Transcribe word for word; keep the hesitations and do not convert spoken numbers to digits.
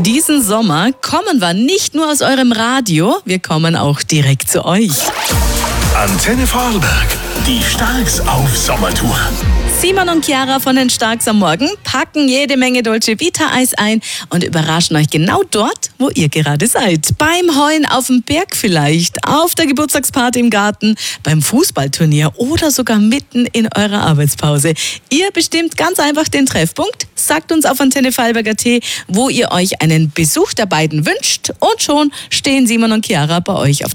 Diesen Sommer kommen wir nicht nur aus eurem Radio, wir kommen auch direkt zu euch. Antenne Vorarlberg, die Starks auf Sommertour. Simon und Chiara von den Starks am Morgen packen jede Menge Dolce Vita Eis ein und überraschen euch genau dort, wo ihr gerade seid. Beim Heuen auf dem Berg vielleicht, auf der Geburtstagsparty im Garten, beim Fußballturnier oder sogar mitten in eurer Arbeitspause. Ihr bestimmt ganz einfach den Treffpunkt, sagt uns auf Antenne Vorarlberg Punkt at, wo ihr euch einen Besuch der beiden wünscht und schon stehen Simon und Chiara bei euch auf